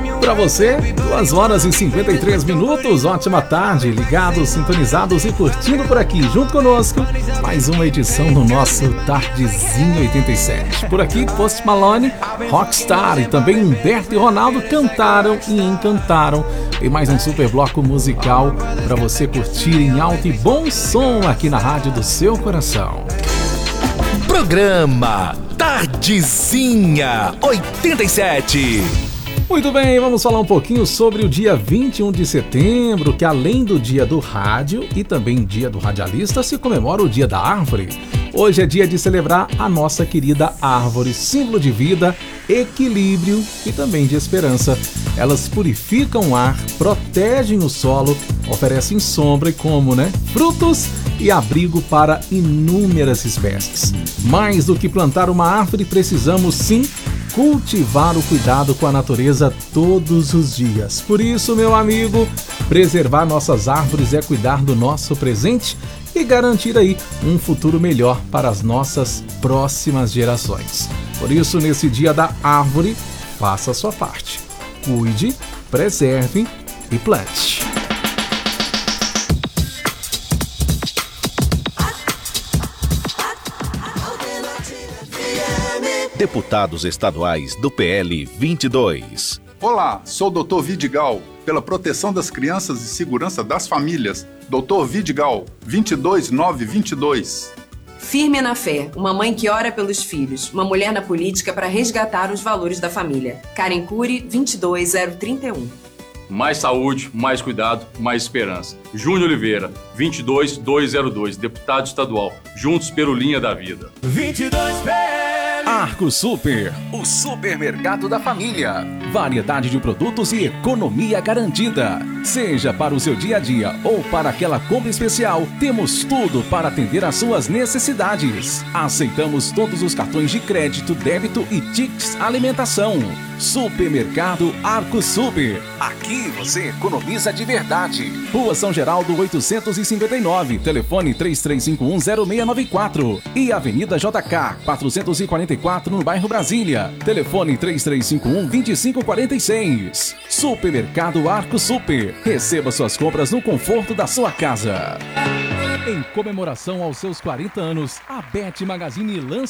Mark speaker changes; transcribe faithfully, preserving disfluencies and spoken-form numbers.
Speaker 1: Para você, duas horas e cinquenta e três minutos, ótima tarde, ligados, sintonizados e curtindo por aqui, junto conosco, mais uma edição do nosso Tardezinho oitenta e sete. Por aqui, Post Malone, Rockstar e também Humberto e Ronaldo cantaram e encantaram. Tem mais um super bloco musical para você curtir em alto e bom som aqui na rádio do seu coração.
Speaker 2: Programa Tardezinha oitenta e sete.
Speaker 1: Muito bem, vamos falar um pouquinho sobre o dia vinte e um de setembro, que além do dia do rádio e também dia do radialista, se comemora o dia da árvore. Hoje é dia de celebrar a nossa querida árvore, símbolo de vida, equilíbrio e também de esperança. Elas purificam o ar, protegem o solo, oferecem sombra e como, né? Frutos e abrigo para inúmeras espécies. Mais do que plantar uma árvore, precisamos sim cultivar o cuidado com a natureza todos os dias. Por isso, meu amigo, preservar nossas árvores é cuidar do nosso presente e garantir aí um futuro melhor para as nossas próximas gerações. Por isso, nesse dia da árvore, faça a sua parte. Cuide, preserve e plante.
Speaker 2: Deputados estaduais do P L vinte e dois.
Speaker 3: Olá, sou o doutor Vidigal, pela proteção das crianças e segurança das famílias. doutor Vidigal, vinte e dois nove vinte e dois.
Speaker 4: Firme na fé, uma mãe que ora pelos filhos, uma mulher na política para resgatar os valores da família. Karen Cury, vinte e dois zero trinta e um.
Speaker 5: Mais saúde, mais cuidado, mais esperança. Júnior Oliveira, vinte e dois dois zero dois, deputado estadual. Juntos pelo Linha da Vida.
Speaker 2: vinte e dois P L.
Speaker 1: Arco Super,
Speaker 2: o supermercado da família.
Speaker 1: Variedade de produtos e economia garantida. Seja para o seu dia a dia ou para aquela compra especial, temos tudo para atender às suas necessidades. Aceitamos todos os cartões de crédito, débito e tickets alimentação. Supermercado Arco Super.
Speaker 2: Aqui você economiza de verdade.
Speaker 1: Rua São Geraldo oitocentos e cinquenta e nove, telefone três três cinco um zero seis nove quatro e Avenida J K quatrocentos e quarenta e quatro no bairro Brasília, telefone três três cinco um dois cinco quatro seis. Supermercado Arco Super. Receba suas compras no conforto da sua casa. Em comemoração aos seus quarenta anos, a Bet Magazine lança